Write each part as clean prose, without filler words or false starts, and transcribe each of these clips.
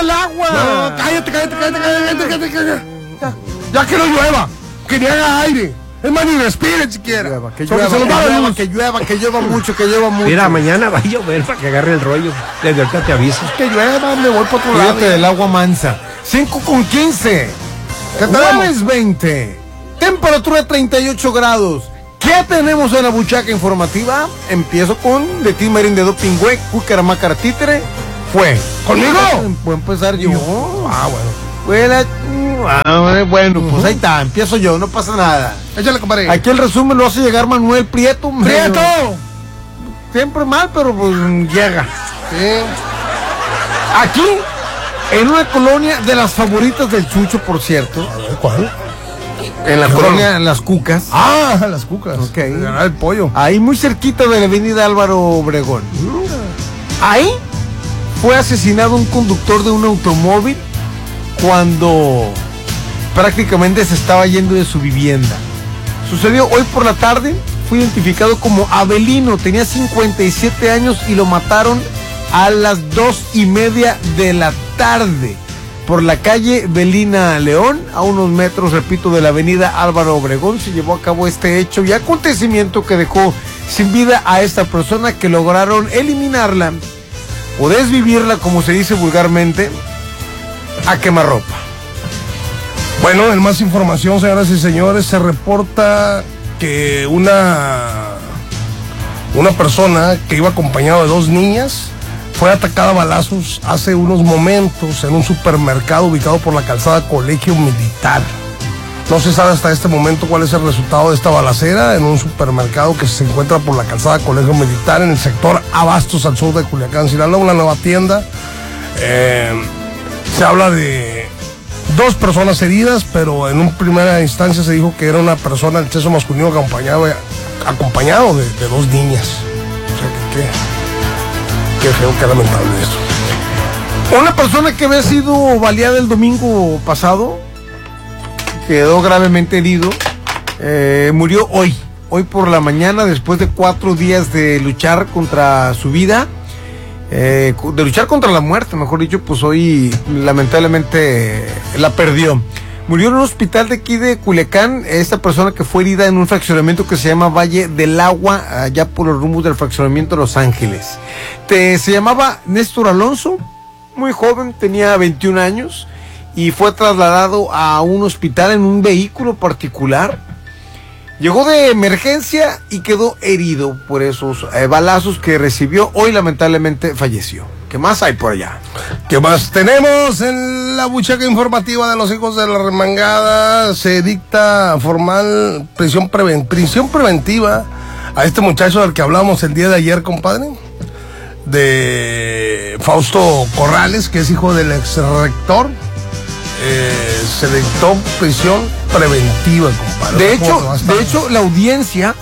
el agua. No, cállate. Ya que no llueva, que ni haga aire. Es más, ni respire siquiera. Que llueva mucho. Mira, mañana va a llover para que agarre el rollo. Desde ahorita te aviso. Que llueva, me voy por otro lado. Fíjate del agua mansa. 5:15. Jueves 20. Temperatura 38 grados. ¿Qué tenemos en la buchaca informativa? Empiezo con de ti Merindero Pingüe, Cucaramacara Títere. Fue. ¿Conmigo? Puedo empezar yo. Bueno. Bueno, pues ahí está, empiezo yo, no pasa nada. Échale, compadre. Aquí el resumen lo hace llegar Manuel Prieto. ¡Prieto! Siempre mal, pero pues llega. Sí. Aquí, en una colonia de las favoritas del Chucho, por cierto. A ver, ¿cuál? En la colonia Las Cucas. Ah, Las Cucas. Ok. El pollo. Ahí muy cerquita de la avenida Álvaro Obregón. Ahí fue asesinado un conductor de un automóvil cuando prácticamente se estaba yendo de su vivienda. Sucedió hoy por la tarde, fue identificado como Abelino, tenía 57 años y lo mataron a las 2:30 de la tarde por la calle Belina León, a unos metros, repito, de la avenida Álvaro Obregón. Se llevó a cabo este hecho y acontecimiento que dejó sin vida a esta persona, que lograron eliminarla o desvivirla, como se dice vulgarmente, a quemarropa. Bueno, en más información, señoras y señores, se reporta que una persona que iba acompañado de 2 niñas fue atacada a balazos hace unos momentos en un supermercado ubicado por la calzada Colegio Militar. No se sabe hasta este momento cuál es el resultado de esta balacera en un supermercado que se encuentra por la calzada Colegio Militar en el sector Abastos, al sur de Culiacán, Sinaloa, una nueva tienda. Se habla de 2 personas heridas, pero en una primera instancia se dijo que era una persona del sexo masculino acompañado de 2 niñas. O sea, qué feo, qué lamentable esto. Una persona que había sido baleada el domingo pasado, quedó gravemente herido, murió hoy por la mañana, después de 4 días de luchar contra su vida. De luchar contra la muerte, mejor dicho, pues hoy lamentablemente la perdió. Murió en un hospital de aquí de Culiacán, esta persona que fue herida en un fraccionamiento que se llama Valle del Agua, allá por los rumbos del fraccionamiento de Los Ángeles. Se llamaba Néstor Alonso, muy joven, tenía 21 años, y fue trasladado a un hospital en un vehículo particular. Llegó de emergencia y quedó herido por esos balazos que recibió. Hoy lamentablemente falleció. ¿Qué más hay por allá? ¿Qué más tenemos en la buchaca informativa de los hijos de la remangada? Se dicta formal prisión preventiva a este muchacho del que hablamos el día de ayer, compadre, de Fausto Corrales, que es hijo del ex rector. Se dictó prisión preventiva, compadre. De hecho, la audiencia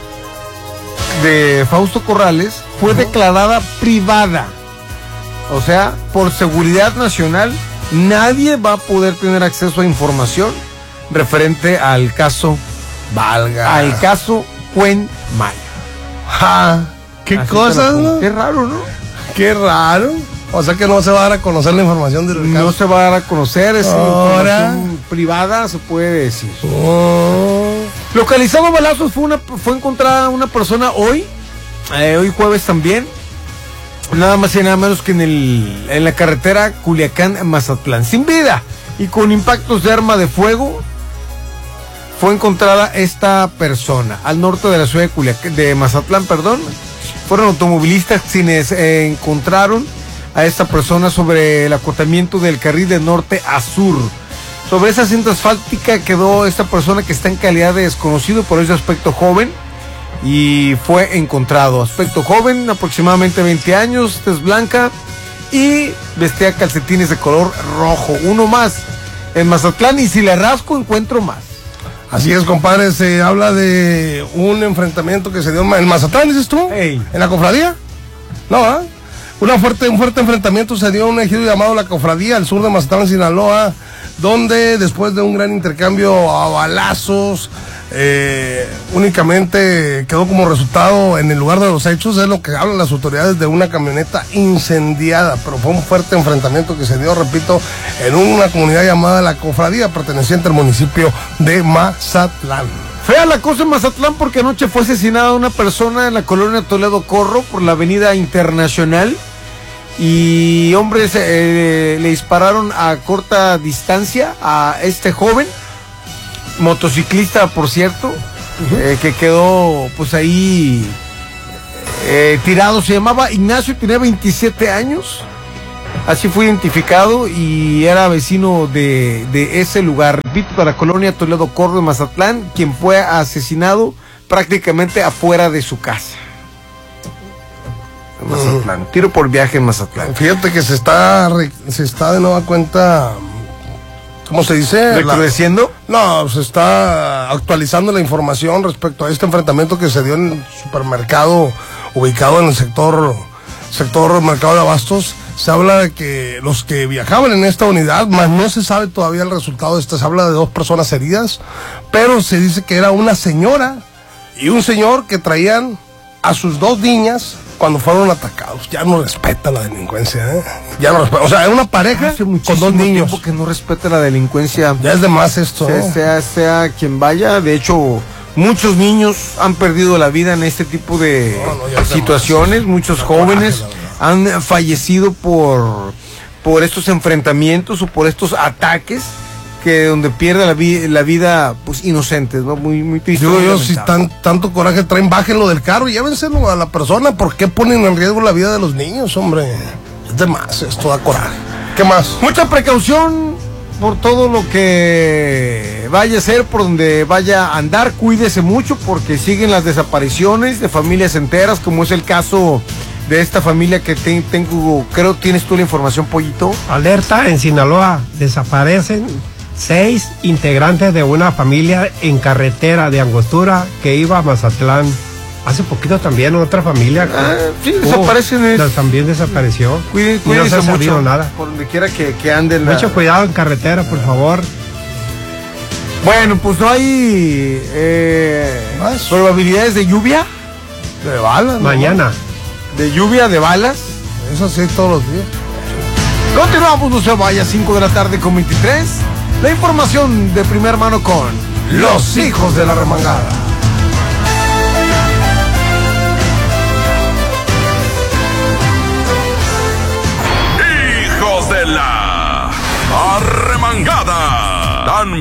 de Fausto Corrales fue declarada privada. O sea, por seguridad nacional, nadie va a poder tener acceso a información referente al caso al caso Cuen Mayo. ¿Qué cosas, no? Qué raro, ¿no? Qué raro. O sea que no se va a dar a conocer la información del caso. No se va a dar a conocer, es información privada, se puede decir. Localizado a balazos, fue encontrada una persona hoy jueves también, nada más y nada menos que en la carretera Culiacán-Mazatlán, sin vida y con impactos de arma de fuego. Fue encontrada esta persona al norte de la ciudad de Mazatlán, Fueron automovilistas quienes encontraron a esta persona sobre el acotamiento del carril de norte a sur. Sobre esa cinta asfáltica quedó esta persona que está en calidad de desconocido, por ese aspecto joven, y fue encontrado. Aspecto joven, aproximadamente 20 años, tez blanca y vestía calcetines de color rojo. Uno más en Mazatlán, y si le rasco encuentro más. Así es, compadre, se habla de un enfrentamiento que se dio en Mazatlán, ¿dices tú? Ey. ¿En la cofradía? No, ¿ah? Un fuerte enfrentamiento se dio en un ejido llamado La Cofradía, al sur de Mazatlán, Sinaloa, donde después de un gran intercambio a balazos, Únicamente quedó como resultado en el lugar de los hechos, es lo que hablan las autoridades, de una camioneta incendiada, pero fue un fuerte enfrentamiento que se dio, repito, en una comunidad llamada La Cofradía, perteneciente al municipio de Mazatlán. Fea la cosa en Mazatlán porque anoche fue asesinada una persona en la colonia Toledo Corro por la avenida Internacional y hombres le dispararon a corta distancia a este joven, motociclista por cierto, que quedó pues ahí tirado. Se llamaba Ignacio, tenía 27 años. Así fue identificado y era vecino de ese lugar. Repito, para la colonia Toledo Corro de Mazatlán, quien fue asesinado prácticamente afuera de su casa. Mazatlán, tiro por viaje en Mazatlán. Fíjate que se está de nueva cuenta, ¿cómo se dice? ¿Recrudeciendo? No, se está actualizando la información respecto a este enfrentamiento que se dio en el supermercado ubicado en el sector mercado de abastos. Se habla de que los que viajaban en esta unidad, más no se sabe todavía el resultado de esto, se habla de 2 personas heridas, pero se dice que era una señora y un señor que traían a sus 2 niñas cuando fueron atacados. Ya no respeta la delincuencia, ¿eh? Ya no respeta. O sea, era una pareja con 2 niños. Que no respeta la delincuencia. Ya es de más esto, ¿no? Sea quien vaya. De hecho, muchos niños han perdido la vida en este tipo de situaciones. Muchos jóvenes han fallecido por estos enfrentamientos o por estos ataques, que donde pierde la vida pues inocentes, ¿no? Muy triste. Digo yo, si tanto coraje traen, bájenlo del carro y llévenselo a la persona. ¿Por qué ponen en riesgo la vida de los niños, hombre? Es de más, esto da coraje. ¿Qué más? Mucha precaución por todo lo que vaya a ser, por donde vaya a andar. Cuídese mucho porque siguen las desapariciones de familias enteras, como es el caso de esta familia que tengo, creo tienes tú la información, Pollito. Alerta en Sinaloa, desaparecen 6 integrantes de una familia en carretera de Angostura que iba a Mazatlán. Hace poquito también otra familia sí, desaparecen. También desapareció. Cuídense no se ha mucho, sabido nada. Por donde quiera que anden. Mucho cuidado en carretera, por favor. Bueno, pues no hay probabilidades de lluvia. De balas. Mañana. De lluvia, de balas. Eso sí, todos los días. Continuamos, no se vaya, 5 de la tarde con 23. La información de primera mano con Los Hijos de la Remangada. Hijos de la Arremangada. Dan